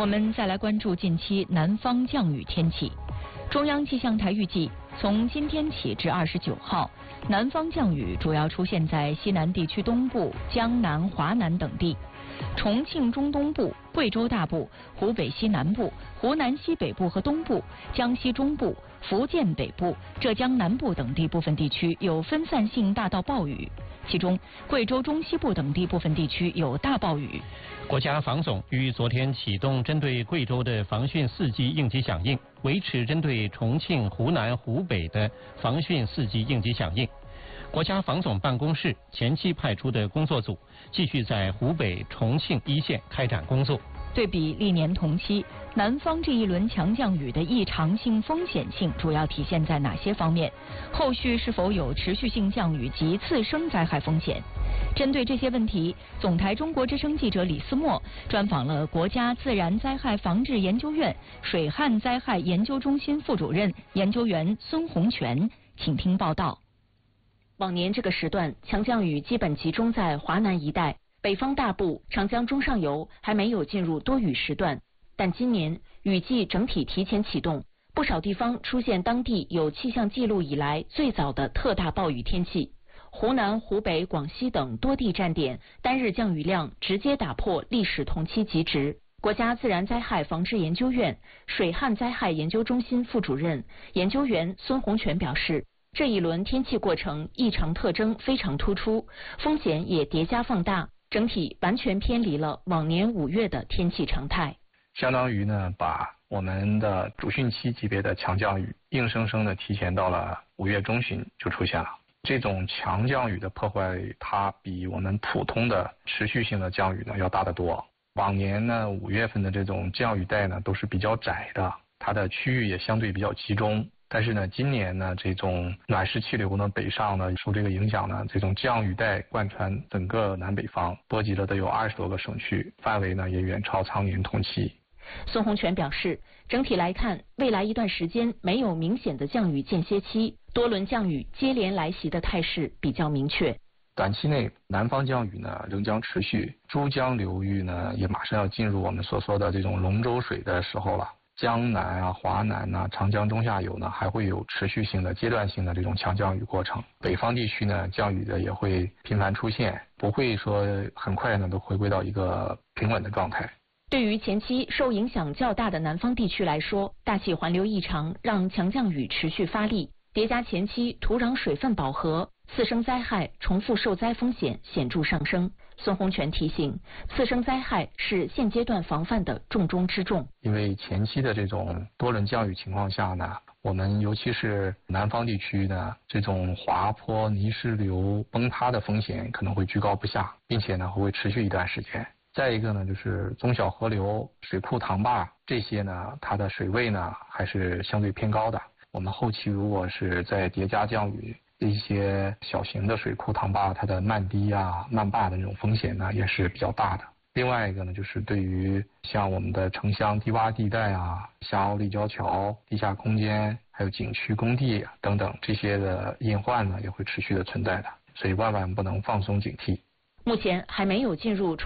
我们再来关注近期南方降雨天气。中央气象台预计，从今天起至29号，南方降雨主要出现在西南地区东部、江南、华南等地。重庆中东部、贵州大部、湖北西南部、湖南西北部和东部、江西中部、福建北部、浙江南部等地部分地区有分散性大到暴雨，其中贵州中西部等地部分地区有大暴雨。 国家防总于昨天启动针对贵州的防汛4级应急响应，维持针对重庆、湖南、湖北的防汛4级应急响应。国家防总办公室前期派出的工作组继续在湖北、重庆一线开展工作。 对比历年同期，南方这一轮强降雨的异常性、风险性主要体现在哪些方面？后续是否有持续性降雨及次生灾害风险？针对这些问题，总台中国之声记者李思墨专访了国家自然灾害防治研究院水旱灾害研究中心副主任研究员孙洪全，请听报道。往年这个时段，强降雨基本集中在华南一带，北方大部、长江中上游还没有进入多雨时段。但今年雨季整体提前启动，不少地方出现当地有气象记录以来最早的特大暴雨天气。湖南、湖北、广西等多地站点单日降雨量直接打破历史同期极值。国家自然灾害防治研究院水旱灾害研究中心副主任研究员孙洪全表示，这一轮天气过程异常特征非常突出，风险也叠加放大，整体完全偏离了往年5月的天气常态。 相当于呢，把我们的主汛期级别的强降雨硬生生的提前到了5月中旬就出现了。这种强降雨的破坏，它比我们普通的持续性的降雨呢要大得多。往年呢5月份的这种降雨带呢都是比较窄的，它的区域也相对比较集中。但是呢，今年呢，这种暖湿气流呢北上呢，受这个影响呢，这种降雨带贯穿整个南北方，波及了得有20多个省区，范围呢也远超常年同期。 孙洪全表示，整体来看，未来一段时间没有明显的降雨间歇期，多轮降雨接连来袭的态势比较明确。 短期内，南方降雨呢仍将持续，珠江流域呢也马上要进入我们所说的这种龙舟水的时候了。江南啊、华南啊、长江中下游呢，还会有持续性的、阶段性的这种强降雨过程。北方地区呢，降雨的也会频繁出现，不会说很快呢都回归到一个平稳的状态。 对于前期受影响较大的南方地区来说，大气环流异常让强降雨持续发力，叠加前期土壤水分饱和，次生灾害重复受灾风险显著上升。孙洪全提醒，次生灾害是现阶段防范的重中之重。 因为前期的这种多轮降雨情况下呢，我们尤其是南方地区呢，这种滑坡、泥石流崩塌的风险可能会居高不下，并且呢会持续一段时间。再一个呢，就是中小河流、水库、塘坝这些呢，它的水位呢还是相对偏高的。我们后期如果是在叠加降雨，一些小型的水库、塘坝，它的漫堤啊、漫坝的这种风险呢也是比较大的。另外一个呢，就是对于像我们的城乡低洼地带啊、下凹立交桥、地下空间，还有景区工地等等这些的隐患呢，也会持续的存在的，所以万万不能放松警惕。 目前还没有进入